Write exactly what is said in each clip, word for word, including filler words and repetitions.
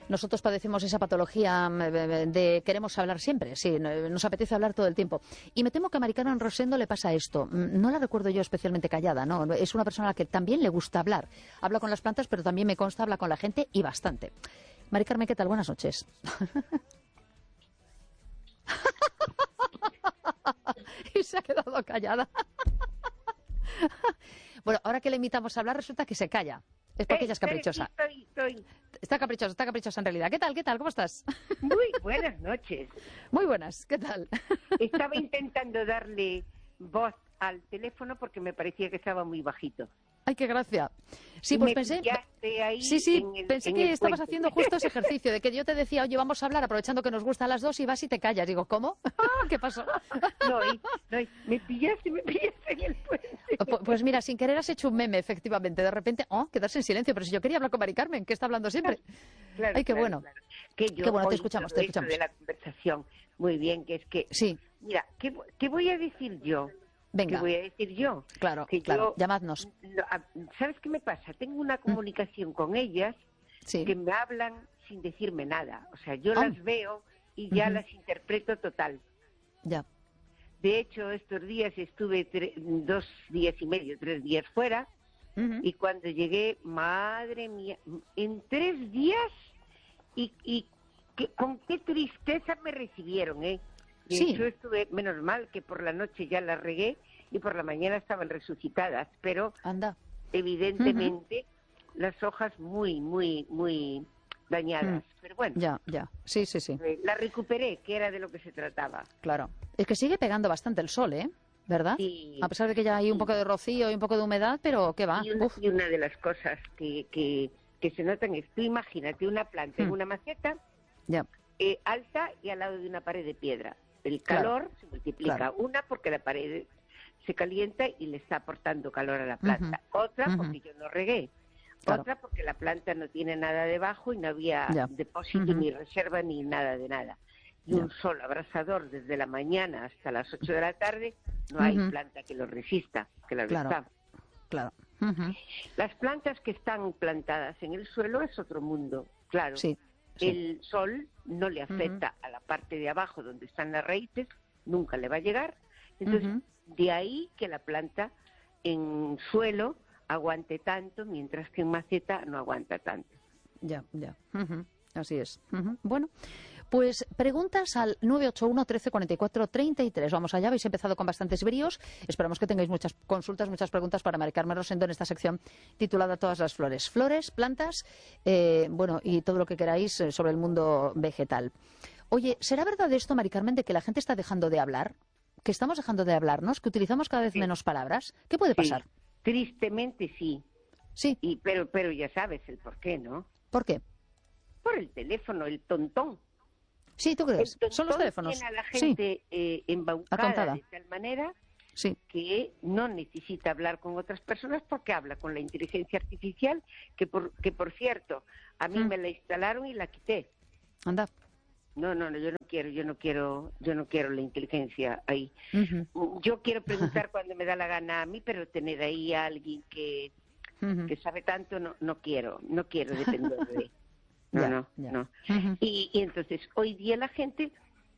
Nosotros padecemos esa patología de queremos hablar siempre, sí, nos apetece hablar todo el tiempo. Y me temo que a Mari Carmen Rosendo le pasa esto. No la recuerdo yo especialmente callada, ¿no? Es una persona a la que también le gusta hablar. Habla con las plantas, pero también me consta, habla con la gente y bastante. Mari Carmen, ¿qué tal? Buenas noches. Y se ha quedado callada. Bueno, ahora que le invitamos a hablar, resulta que se calla. Es porque ella es caprichosa. Estoy, estoy. Está caprichosa, está caprichosa en realidad. ¿Qué tal? ¿Qué tal? ¿Cómo estás? Muy buenas noches. Muy buenas. ¿Qué tal? Estaba intentando darle voz al teléfono porque me parecía que estaba muy bajito. Ay, qué gracia. Sí, pues me pensé... Ahí sí, sí, en el, pensé en que el estabas puente. haciendo justo ese ejercicio, de que yo te decía, oye, vamos a hablar aprovechando que nos gusta a las dos y vas y te callas. Digo, ¿cómo? ¿Qué pasó? No, y, no, y me pillaste, me pillaste en el puente. Pues mira, sin querer has hecho un meme, efectivamente. De repente, oh, quedarse en silencio. Pero si yo quería hablar con Mari Carmen, que está hablando siempre. Claro, Ay, qué claro, bueno. Claro. Que yo qué bueno, te oí escuchamos, todo te esto escuchamos. de la conversación. Muy bien, que es que... Sí. Mira, ¿qué, qué voy a decir yo? Venga. ¿Qué voy a decir yo? Claro, que claro, yo, llamadnos. ¿Sabes qué me pasa? Tengo una comunicación mm. con ellas sí. que me hablan sin decirme nada. O sea, yo oh. las veo y ya uh-huh. las interpreto total. Ya. De hecho, estos días estuve dos días y medio, tres días fuera, uh-huh. y cuando llegué, madre mía, en tres días, y, y que, con qué tristeza me recibieron, ¿eh? De sí. hecho, estuve, menos mal que por la noche ya las regué y por la mañana estaban resucitadas, pero Anda. evidentemente uh-huh. las hojas muy, muy, muy dañadas. Mm. Pero bueno, ya, ya, sí, sí, sí. Eh, la recuperé, que era de lo que se trataba. Claro. Es que sigue pegando bastante el sol, ¿eh? ¿Verdad? Sí, a pesar de que ya hay sí. un poco de rocío y un poco de humedad, pero ¿qué va? Y una, y una de las cosas que, que, que se notan es, tú imagínate una planta mm. en una maceta ya. eh, alta y al lado de una pared de piedra. El calor claro. se multiplica. Claro. Una porque la pared se calienta y le está aportando calor a la planta. Uh-huh. Otra porque uh-huh. yo no regué. Claro. Otra porque la planta no tiene nada debajo y no había ya. depósito, uh-huh. ni reserva, ni nada de nada. Y ya. un sol abrasador desde la mañana hasta las ocho de la tarde, no uh-huh. hay planta que lo resista, que la claro. resista. Claro. Uh-huh. Las plantas que están plantadas en el suelo es otro mundo, claro. Sí. Sí. El sol no le afecta uh-huh. a la parte de abajo donde están las raíces, nunca le va a llegar. Entonces, uh-huh. de ahí que la planta en suelo aguante tanto, mientras que en maceta no aguanta tanto. Ya, ya. Uh-huh. Así es. Uh-huh. Bueno, pues preguntas al nueve ocho uno, trece, cuarenta y cuatro, treinta y tres. Vamos allá, habéis empezado con bastantes bríos. Esperamos que tengáis muchas consultas, muchas preguntas para Mari Carmen Rosendo en esta sección titulada Todas las flores. Flores, plantas, eh, bueno, y todo lo que queráis sobre el mundo vegetal. Oye, ¿será verdad esto, Mari Carmen, de que la gente está dejando de hablar? ¿Que estamos dejando de hablarnos? ¿Que utilizamos cada vez sí. menos palabras? ¿Qué puede pasar? Sí. Tristemente sí. Sí. Y, pero, pero ya sabes el por qué, ¿no? ¿Por qué? Por el teléfono, el tontón. Sí, ¿tú crees? El tontón Son los teléfonos. tiene a la gente sí. eh, embaucada de tal manera sí. que no necesita hablar con otras personas porque habla con la inteligencia artificial, que por, que por cierto, a mí mm. me la instalaron y la quité. Anda. No, no, no, yo no quiero, yo no quiero, yo no quiero la inteligencia ahí. Uh-huh. Yo quiero preguntar cuando me da la gana a mí, pero tener ahí a alguien que, uh-huh. que sabe tanto, no, no quiero, no quiero depender de. No, ya, no, ya. no. Uh-huh. Y, y entonces, hoy día la gente,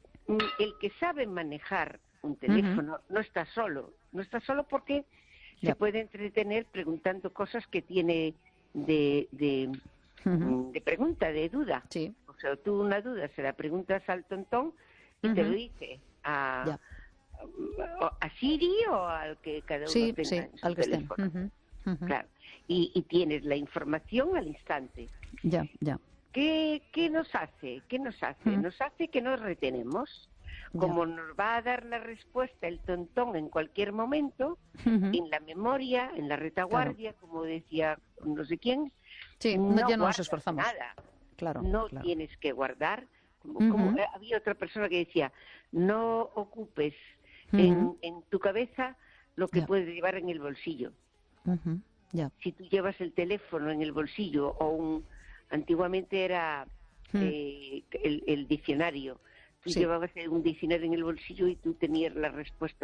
el que sabe manejar un teléfono, uh-huh. no está solo, no está solo porque ya. se puede entretener preguntando cosas que tiene de, de, uh-huh. de pregunta, de duda. Sí. O sea, tú una duda se la preguntas al tontón y uh-huh. te lo dice a, a, a Siri o al que cada uno sí, tenga sí, en su al que teléfono. Esté. Uh-huh. Uh-huh. Claro. Y, y tienes la información al instante. Ya, ya. ¿Qué, qué nos hace? ¿Qué nos hace? Uh-huh. Nos hace que nos retenemos. Como ya. nos va a dar la respuesta el tontón en cualquier momento, uh-huh. en la memoria, en la retaguardia, claro. como decía no sé quién, sí, no ya no nos esforzamos. Nada. Claro, no claro. tienes que guardar. Como, uh-huh. como, eh, había otra persona que decía, no ocupes uh-huh. en, en tu cabeza lo que ya. puedes llevar en el bolsillo. Uh-huh. ya. Si tú llevas el teléfono en el bolsillo o un... Antiguamente era uh-huh. eh, el, el diccionario. Tú sí. llevabas un diccionario en el bolsillo y tú tenías la respuesta